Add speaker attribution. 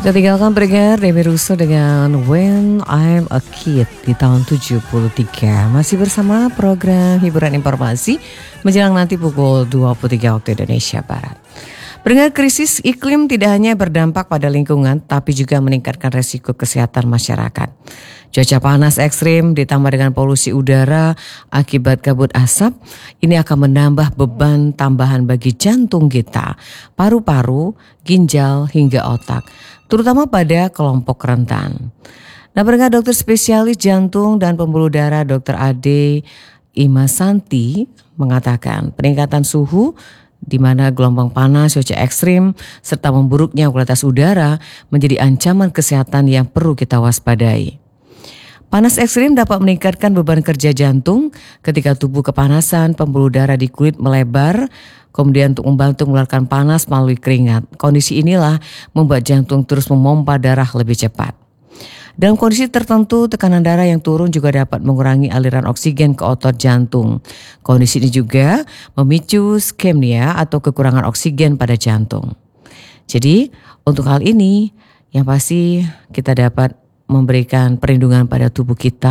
Speaker 1: Kita tinggalkan pendengar Demi Russo dengan When I'm a Kid di tahun 73. Masih bersama program hiburan informasi menjelang nanti pukul 23 waktu Indonesia Barat. Pendengar, krisis iklim tidak hanya berdampak pada lingkungan tapi juga meningkatkan resiko kesehatan masyarakat. Cuaca panas ekstrim ditambah dengan polusi udara akibat kabut asap ini akan menambah beban tambahan bagi jantung kita, paru-paru, ginjal hingga otak, terutama pada kelompok rentan. Nah, pendengar, dokter spesialis jantung dan pembuluh darah Dr. Ade Imasanti mengatakan peningkatan suhu di mana gelombang panas, cuaca ekstrim, serta memburuknya kualitas udara menjadi ancaman kesehatan yang perlu kita waspadai. Panas ekstrim dapat meningkatkan beban kerja jantung ketika tubuh kepanasan, pembuluh darah di kulit melebar, kemudian untuk membantu mengeluarkan panas melalui keringat. Kondisi inilah membuat jantung terus memompa darah lebih cepat. Dalam kondisi tertentu, tekanan darah yang turun juga dapat mengurangi aliran oksigen ke otot jantung. Kondisi ini juga memicu iskemia atau kekurangan oksigen pada jantung. Jadi, untuk hal ini, yang pasti kita dapat memberikan perlindungan pada tubuh kita